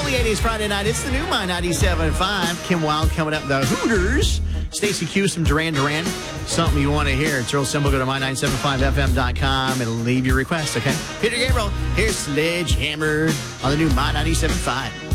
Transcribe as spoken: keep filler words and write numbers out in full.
Early eighties Friday night. It's the new My ninety-seven point five. Kim Wilde coming up. The Hooters. Stacey Q, some Duran Duran. Something you want to hear. It's real simple. Go to my nine seven five f m dot com and leave your request, okay? Peter Gabriel, here's Sledgehammer on the new My ninety-seven point five.